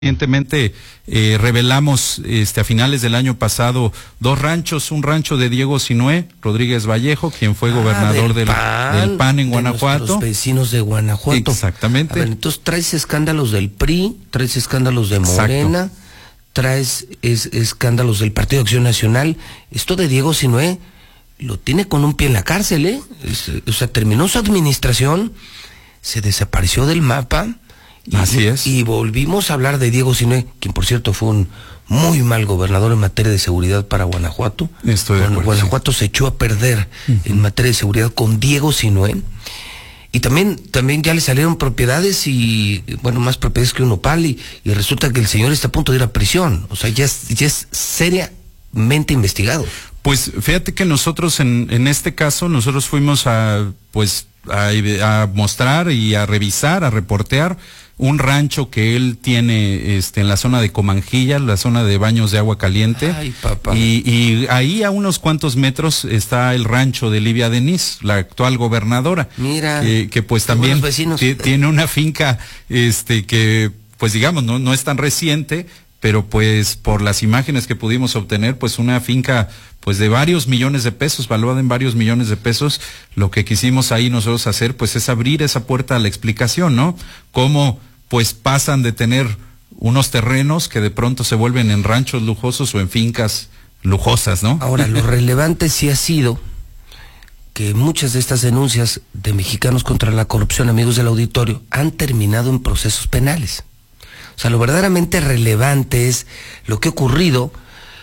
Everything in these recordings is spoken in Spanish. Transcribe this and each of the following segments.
Recientemente revelamos a finales del año pasado dos ranchos, un rancho de Diego Sinué Rodríguez Vallejo, quien fue gobernador del PAN en Guanajuato. Los vecinos de Guanajuato. Exactamente. A ver, entonces traes escándalos del PRI, traes escándalos de Morena. Exacto. Traes escándalos del Partido de Acción Nacional. Esto de Diego Sinué lo tiene con un pie en la cárcel, ¿eh? O sea, terminó su administración, se desapareció del mapa. Así es. Y volvimos a hablar de Diego Sinué, quien por cierto fue un muy mal gobernador en materia de seguridad para Guanajuato. Estoy de acuerdo, Guanajuato se echó a perder en materia de seguridad con Diego Sinué. Y también ya le salieron propiedades y, bueno, más propiedades que un nopal y resulta que el señor está a punto de ir a prisión. O sea, ya es seriamente investigado. Pues fíjate que nosotros en este caso, nosotros fuimos a mostrar y a revisar, a reportear un rancho que él tiene en la zona de Comanjilla, la zona de baños de agua caliente. Ay, papá. Y ahí a unos cuantos metros está el rancho de Livia Denis, la actual gobernadora. Mira, que pues también tiene una finca que pues digamos no es tan reciente, pero pues por las imágenes que pudimos obtener, pues una finca pues de varios millones de pesos, valuada en varios millones de pesos. Lo que quisimos ahí nosotros hacer pues es abrir esa puerta a la explicación, ¿no? Cómo pues pasan de tener unos terrenos que de pronto se vuelven en ranchos lujosos o en fincas lujosas, ¿no? Ahora, lo relevante sí ha sido que muchas de estas denuncias de mexicanos contra la corrupción, amigos del auditorio, han terminado en procesos penales. O sea, lo verdaderamente relevante es lo que ha ocurrido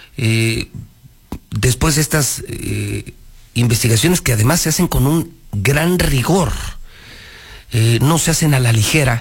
después de estas investigaciones, que además se hacen con un gran rigor, no se hacen a la ligera.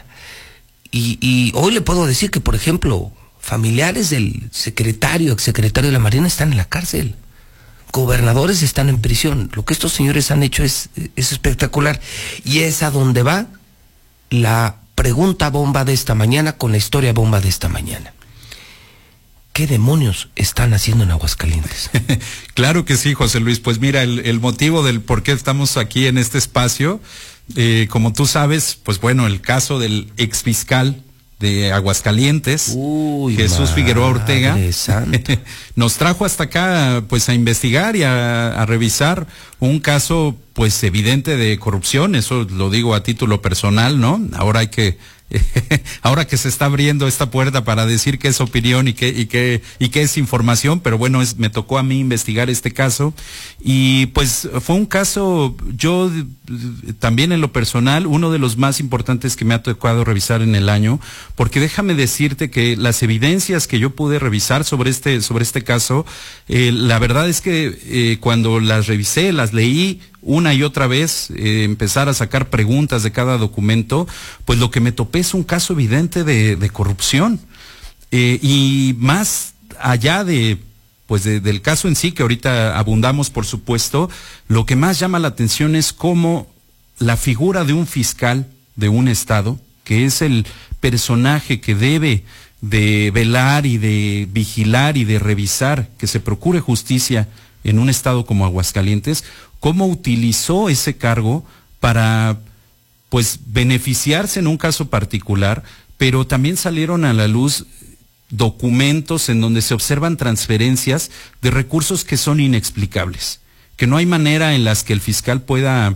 Y hoy le puedo decir que, por ejemplo, familiares del exsecretario de la Marina están en la cárcel, gobernadores están en prisión. Lo que estos señores han hecho es espectacular, y es a donde va la pregunta bomba de esta mañana con la historia bomba de esta mañana. ¿Qué demonios están haciendo en Aguascalientes? Claro que sí, José Luis. Pues mira, el motivo del por qué estamos aquí en este espacio, como tú sabes, pues bueno, el caso del exfiscal de Aguascalientes, Jesús Figueroa Ortega, nos trajo hasta acá pues a investigar y a revisar un caso pues evidente de corrupción. Eso lo digo a título personal, ¿no? Ahora que se está abriendo esta puerta para decir qué es opinión y qué es información, pero bueno, me tocó a mí investigar este caso, y pues fue un caso, yo también en lo personal, uno de los más importantes que me ha tocado revisar en el año, porque déjame decirte que las evidencias que yo pude revisar sobre este caso, la verdad es que cuando las revisé, las leí una y otra vez, empezar a sacar preguntas de cada documento, pues lo que me topé es un caso evidente de corrupción, y más allá del caso en sí, que ahorita abundamos por supuesto, lo que más llama la atención es cómo la figura de un fiscal de un estado, que es el personaje que debe de velar y de vigilar y de revisar que se procure justicia en un estado como Aguascalientes, cómo utilizó ese cargo para pues beneficiarse en un caso particular, pero también salieron a la luz documentos en donde se observan transferencias de recursos que son inexplicables, que no hay manera en las que el fiscal pueda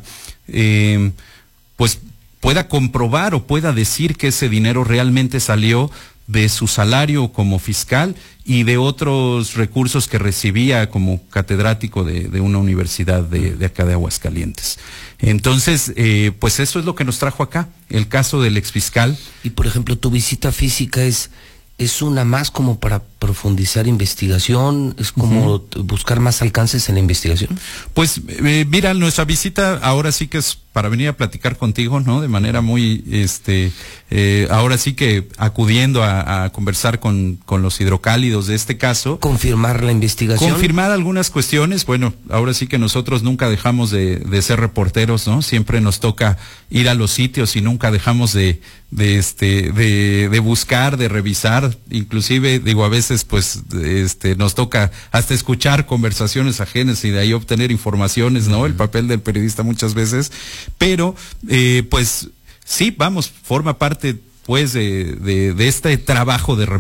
comprobar o pueda decir que ese dinero realmente salió de su salario como fiscal y de otros recursos que recibía como catedrático de una universidad de acá de Aguascalientes. Entonces, pues eso es lo que nos trajo acá, el caso del exfiscal. Y por ejemplo, tu visita física es una más como para profundizar investigación, es como buscar más alcances en la investigación. Pues mira, nuestra visita ahora sí que es para venir a platicar contigo, ¿no? De manera muy, ahora sí que acudiendo a conversar con los hidrocálidos de este caso. Confirmar la investigación. Confirmar algunas cuestiones. Bueno, ahora sí que nosotros nunca dejamos de ser reporteros, ¿no? Siempre nos toca ir a los sitios y nunca dejamos de buscar, de revisar. Inclusive, digo, a veces pues nos toca hasta escuchar conversaciones ajenas y de ahí obtener informaciones, ¿no? El papel del periodista muchas veces, pero pues sí, vamos, forma parte después de este trabajo de